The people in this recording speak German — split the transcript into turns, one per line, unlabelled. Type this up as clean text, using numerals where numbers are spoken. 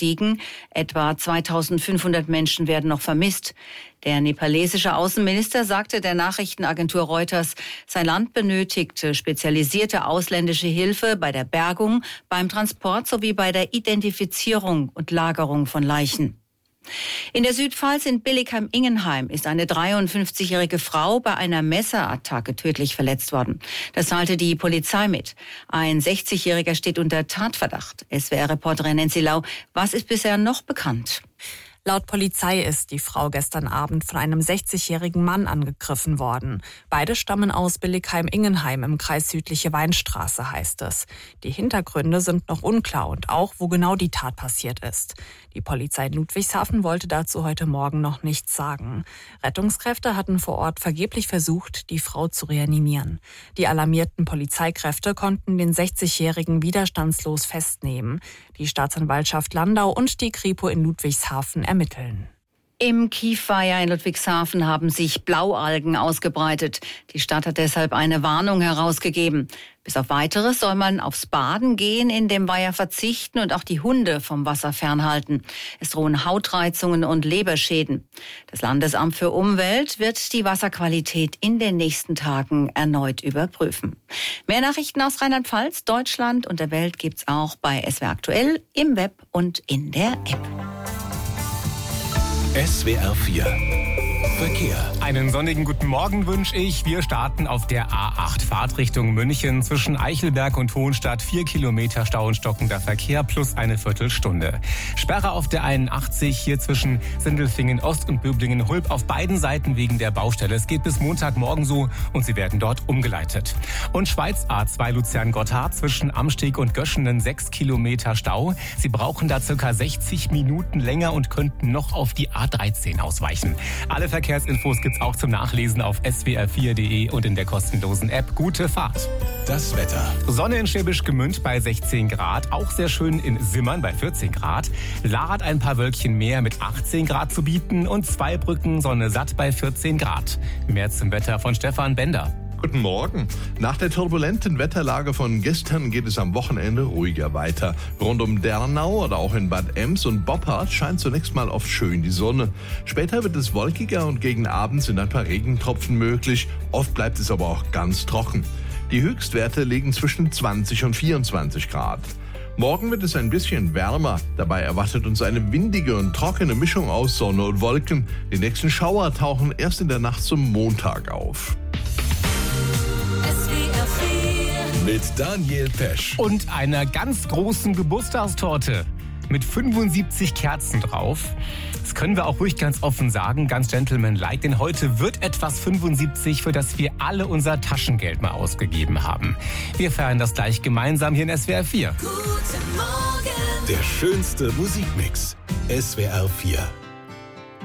gestiegen. Etwa 2500 Menschen werden noch vermisst. Der nepalesische Außenminister sagte der Nachrichtenagentur Reuters, sein Land benötigte spezialisierte ausländische Hilfe bei der Bergung, beim Transport sowie bei der Identifizierung und Lagerung von Leichen. In der Südpfalz in Billigheim-Ingenheim ist eine 53-jährige Frau bei einer Messerattacke tödlich verletzt worden. Das teilte die Polizei mit. Ein 60-Jähriger steht unter Tatverdacht. SWR-Reporterin Nancy Lau, was ist bisher noch bekannt?
Laut Polizei ist die Frau gestern Abend von einem 60-jährigen Mann angegriffen worden. Beide stammen aus Billigheim-Ingenheim im Kreis Südliche Weinstraße, heißt es. Die Hintergründe sind noch unklar und auch, wo genau die Tat passiert ist. Die Polizei in Ludwigshafen wollte dazu heute Morgen noch nichts sagen. Rettungskräfte hatten vor Ort vergeblich versucht, die Frau zu reanimieren. Die alarmierten Polizeikräfte konnten den 60-jährigen widerstandslos festnehmen. Die Staatsanwaltschaft Landau und die Kripo in Ludwigshafen ermitteln.
Im Kiefweiher in Ludwigshafen haben sich Blaualgen ausgebreitet. Die Stadt hat deshalb eine Warnung herausgegeben. Bis auf Weiteres soll man aufs Baden gehen, in dem Weiher verzichten und auch die Hunde vom Wasser fernhalten. Es drohen Hautreizungen und Leberschäden. Das Landesamt für Umwelt wird die Wasserqualität in den nächsten Tagen erneut überprüfen. Mehr Nachrichten aus Rheinland-Pfalz, Deutschland und der Welt gibt's auch bei SWR Aktuell, im Web und in der App.
SWR 4 Verkehr.
Einen sonnigen guten Morgen wünsche ich. Wir starten auf der A8 Fahrtrichtung München zwischen Eichelberg und Hohenstadt. 4 Kilometer Stau und stockender Verkehr plus eine Viertelstunde. Sperre auf der 81 hier zwischen Sindelfingen Ost und Böblingen-Hulb auf beiden Seiten wegen der Baustelle. Es geht bis Montagmorgen so und Sie werden dort umgeleitet. Und Schweiz A2 Luzern-Gotthard zwischen Amsteg und Göschenen 6 Kilometer Stau. Sie brauchen da circa 60 Minuten länger und könnten noch auf die A13 ausweichen. Alle Verkehrsinfos gibt's auch zum Nachlesen auf swr4.de und in der kostenlosen App. Gute Fahrt.
Das Wetter.
Sonne in Schwäbisch Gmünd bei 16 Grad, auch sehr schön in Simmern bei 14 Grad. Laath ein paar Wölkchen mehr mit 18 Grad zu bieten und Zweibrücken Sonne satt bei 14 Grad. Mehr zum Wetter von Stefan Bender.
Guten Morgen. Nach der turbulenten Wetterlage von gestern geht es am Wochenende ruhiger weiter. Rund um Dernau oder auch in Bad Ems und Boppard scheint zunächst mal oft schön die Sonne. Später wird es wolkiger und gegen Abend sind ein paar Regentropfen möglich. Oft bleibt es aber auch ganz trocken. Die Höchstwerte liegen zwischen 20 und 24 Grad. Morgen wird es ein bisschen wärmer. Dabei erwartet uns eine windige und trockene Mischung aus Sonne und Wolken. Die nächsten Schauer tauchen erst in der Nacht zum Montag auf.
Mit Daniel Pesch.
Und einer ganz großen Geburtstagstorte mit 75 Kerzen drauf. Das können wir auch ruhig ganz offen sagen, ganz gentlemanlike, denn heute wird etwas 75, für das wir alle unser Taschengeld mal ausgegeben haben. Wir feiern das gleich gemeinsam hier in SWR 4.
Der schönste Musikmix. SWR 4.